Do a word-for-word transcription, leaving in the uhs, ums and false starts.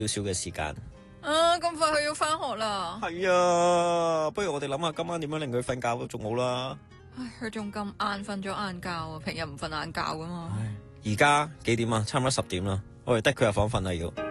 少少嘅時間。 啊，咁快佢要翻學啦。 係啊，不如我哋諗下今晚點樣令佢瞓覺都仲好啦。 唉，佢仲咁晏瞓咗晏覺啊，平日唔瞓晏覺噶嘛。 唉，而家幾點啊？差唔多十點啦，我哋得佢入房瞓啦要。